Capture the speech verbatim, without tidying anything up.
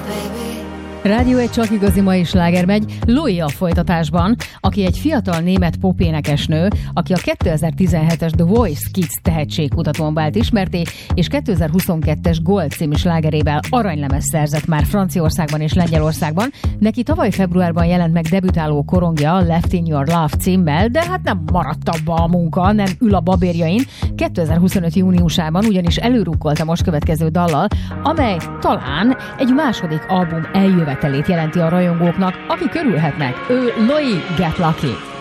Rádió egy csak igazi mai sláger megy, Louis a folytatásban, aki egy fiatal német popénekesnő, aki a kétezer-tizenhetes The Voice Kids tehetségkutatón vált ismerté, és kétezer-huszonkettes Gold című slágerével aranylemez szerzett már Franciaországban és Lengyelországban. Neki tavaly februárban jelent meg debütáló korongja Left in Your Love címmel, de hát nem maradt abba a munka, nem ül a babérjain. kétezer-huszonöt júniusában ugyanis előrukkolt a most következő dallal, amely talán egy második album eljövetelét jelenti a rajongóknak, akik örülhetnek. Ő Louis Get Lucky.